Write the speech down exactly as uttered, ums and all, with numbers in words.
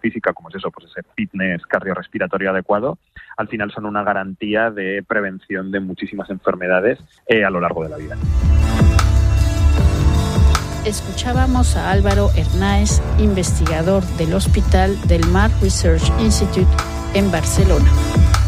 física, como es eso, pues ese fitness cardiorrespiratorio adecuado, al final son una garantía de prevención de muchísimas enfermedades eh, a lo largo de la vida. Escuchábamos a Álvaro Hernáez, investigador del Hospital del Mar Research Institute en Barcelona.